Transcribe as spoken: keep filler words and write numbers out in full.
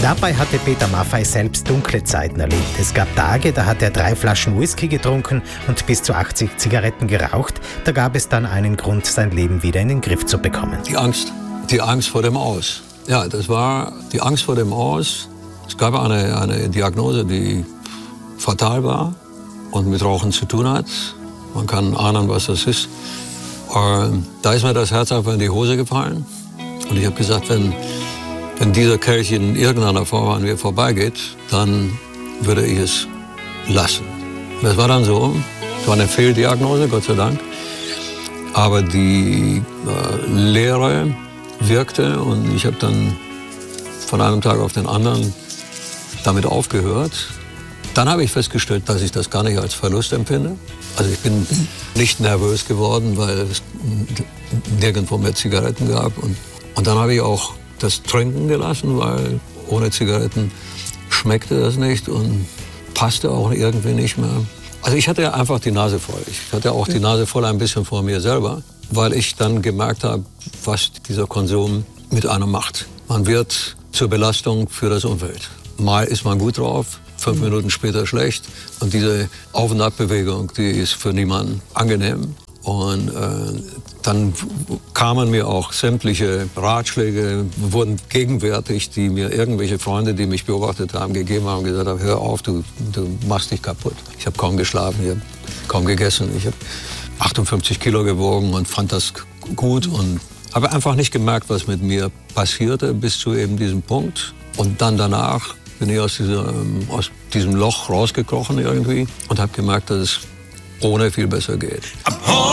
Dabei hatte Peter Maffay selbst dunkle Zeiten erlebt. Es gab Tage, da hat er drei Flaschen Whisky getrunken und bis zu achtzig Zigaretten geraucht. Da gab es dann einen Grund, sein Leben wieder in den Griff zu bekommen. Die Angst, die Angst vor dem Aus. Ja, das war die Angst vor dem Aus. Es gab eine, eine Diagnose, die fatal war und mit Rauchen zu tun hat. Man kann ahnen, was das ist. Und da ist mir das Herz einfach in die Hose gefallen. Und ich habe gesagt, wenn, wenn dieser Kelch in irgendeiner Form an mir vorbeigeht, dann würde ich es lassen. Das war dann so. Es war eine Fehldiagnose, Gott sei Dank. Aber die äh, Lehre wirkte und ich habe dann von einem Tag auf den anderen damit aufgehört. Dann habe ich festgestellt, dass ich das gar nicht als Verlust empfinde. Also ich bin nicht nervös geworden, weil es nirgendwo mehr Zigaretten gab. Und, und dann habe ich auch das Trinken gelassen, weil ohne Zigaretten schmeckte das nicht und passte auch irgendwie nicht mehr. Also ich hatte einfach die Nase voll. Ich hatte auch die Nase voll ein bisschen vor mir selber, weil ich dann gemerkt habe, was dieser Konsum mit einem macht. Man wird zur Belastung für das Umfeld. Mal ist man gut drauf, fünf Minuten später schlecht. Und diese Auf- und Abbewegung, die ist für niemanden angenehm. Und äh, dann kamen mir auch sämtliche Ratschläge, wurden gegenwärtig, die mir irgendwelche Freunde, die mich beobachtet haben, gegeben haben, gesagt haben, hör auf, du, du machst dich kaputt. Ich habe kaum geschlafen, ich habe kaum gegessen. Ich habe achtundfünfzig Kilo gewogen und fand das gut und habe einfach nicht gemerkt, was mit mir passierte bis zu eben diesem Punkt. Und dann danach bin ich aus, dieser, aus diesem Loch rausgekrochen irgendwie und habe gemerkt, dass es ohne viel besser geht.